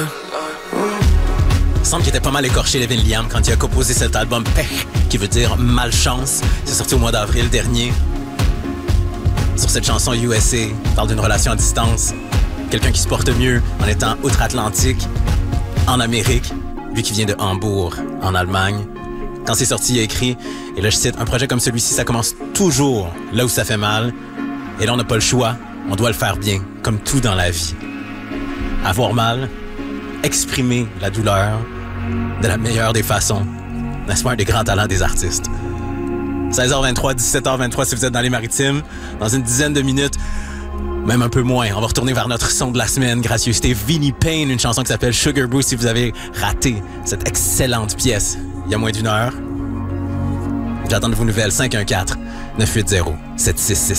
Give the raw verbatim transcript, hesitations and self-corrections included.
Il semble qu'il était pas mal écorché, Levin Liam, quand il a composé cet album Pech, qui veut dire malchance. C'est sorti au mois d'avril dernier. Sur cette chanson U S A, on parle d'une relation à distance. Quelqu'un qui se porte mieux en étant outre-Atlantique, en Amérique, lui qui vient de Hambourg, en Allemagne. Quand c'est sorti, il a écrit, et là je cite, un projet comme celui-ci, ça commence toujours là où ça fait mal. Et là, on n'a pas le choix, on doit le faire bien, comme tout dans la vie. Avoir mal, exprimer la douleur de la meilleure des façons, n'est-ce pas un des grands talents des artistes? seize heures vingt-trois, dix-sept heures vingt-trois si vous êtes dans les Maritimes. Dans une dizaine de minutes, même un peu moins, on va retourner vers notre son de la semaine. Gracieuseté Vinnie Payne, une chanson qui s'appelle Sugar Boo si vous avez raté cette excellente pièce il y a moins d'une heure. J'attends de vos nouvelles. Cinq un quatre, neuf huit zéro, sept six six